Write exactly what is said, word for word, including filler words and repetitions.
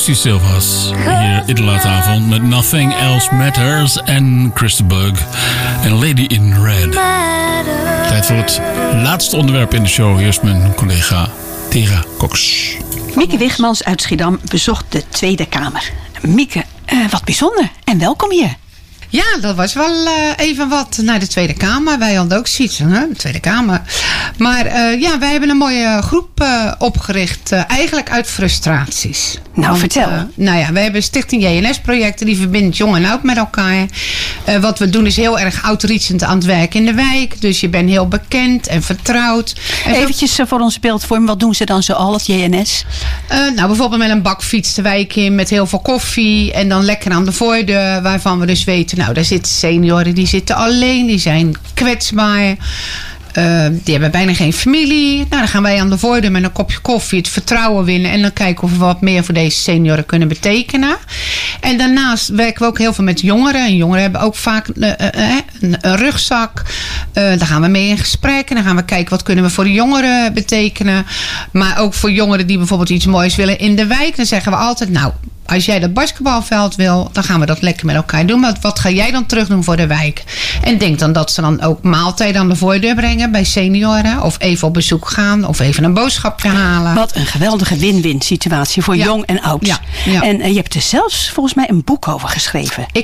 Lucy Silvas hier in de late avond met Nothing Else Matters en Chris de Bug en Lady in Red. Tijd voor het laatste onderwerp in de show. Hier is mijn collega Tera Cox. Mieke Wigmans uit Schiedam bezocht de Tweede Kamer. Mieke, uh, wat bijzonder en welkom hier. Ja, dat was wel uh, even wat naar de Tweede Kamer. Wij hadden ook zoiets, hè, de Tweede Kamer. Maar uh, ja, wij hebben een mooie groep uh, opgericht. Uh, eigenlijk uit frustraties. Nou, Want, vertel. Uh, nou ja, wij hebben Stichting J N S-projecten. Die verbindt jong en oud met elkaar. Uh, wat we doen is heel erg outreachend aan het werk in de wijk. Dus je bent heel bekend en vertrouwd. En Eventjes voor onze beeldvorm. Wat doen ze dan zo al, het J N S? Uh, nou, bijvoorbeeld met een bakfiets de wijk in. Met heel veel koffie. En dan lekker aan de voordeur. Waarvan we dus weten... Nou, daar zitten senioren, die zitten alleen, die zijn kwetsbaar. Uh, die hebben bijna geen familie. Nou, dan gaan wij aan de voordeur met een kopje koffie het vertrouwen winnen. En dan kijken of we wat meer voor deze senioren kunnen betekenen. En daarnaast werken we ook heel veel met jongeren. En jongeren hebben ook vaak uh, uh, een, een rugzak. Uh, daar gaan we mee in gesprek. En dan gaan we kijken wat kunnen we voor de jongeren betekenen. Maar ook voor jongeren die bijvoorbeeld iets moois willen in de wijk. Dan zeggen we altijd, nou... Als jij dat basketbalveld wil, dan gaan we dat lekker met elkaar doen. Maar wat ga jij dan terug doen voor de wijk? En denk dan dat ze dan ook maaltijden aan de voordeur brengen bij senioren. Of even op bezoek gaan. Of even een boodschapje halen. Wat een geweldige win-win situatie voor ja. jong en oud. Ja. Ja. En uh, je hebt er zelfs volgens mij een boek over geschreven. Ik